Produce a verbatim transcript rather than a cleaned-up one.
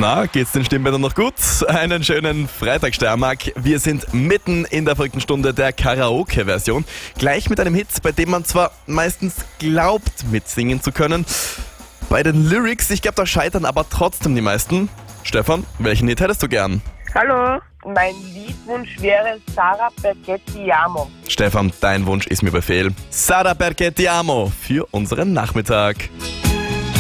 Na, geht's den Stimmbändern noch gut? Einen schönen Freitagsternmark. Wir sind mitten in der verrückten Stunde der Karaoke-Version. Gleich mit einem Hit, bei dem man zwar meistens glaubt, mitsingen zu können. Bei den Lyrics, ich glaube, da scheitern aber trotzdem die meisten. Stefan, welchen Hit hättest du gern? Hallo, mein Liedwunsch wäre Sara perché ti amo. Stefan, dein Wunsch ist mir Befehl. Sara perché ti amo für unseren Nachmittag.